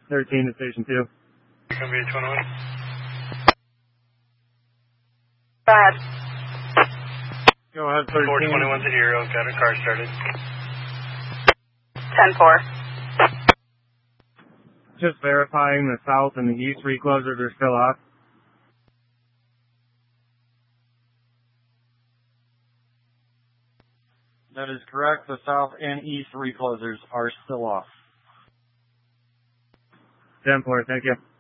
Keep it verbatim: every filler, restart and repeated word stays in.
thirteen to station two. Gonna be a twenty-one. Go ahead. Go ahead, thirteen. four twenty-one to Eero, got a car started. ten four. Just verifying the south and the east reclosers are still off. That is correct. The south and east reclosers are still off. ten four, thank you.